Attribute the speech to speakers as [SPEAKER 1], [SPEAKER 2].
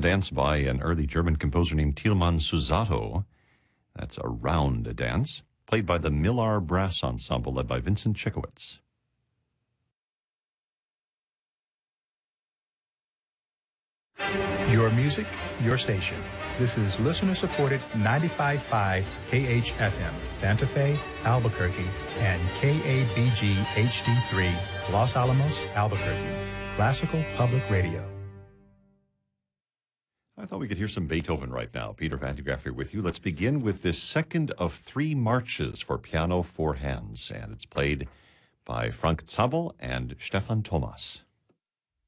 [SPEAKER 1] dance by an early German composer named Tilman Susato. That's a round dance, played by the Millar Brass Ensemble, led by Vincent Chikowitz.
[SPEAKER 2] Your music, your station. This is listener-supported 95.5 KHFM, Santa Fe, Albuquerque, and KABG HD3, Los Alamos, Albuquerque. Classical Public Radio.
[SPEAKER 1] I thought we could hear some Beethoven right now. Peter Van de Graaff here with you. Let's begin with this second of three marches for piano, four hands, and it's played by Frank Zabel and Stefan Thomas.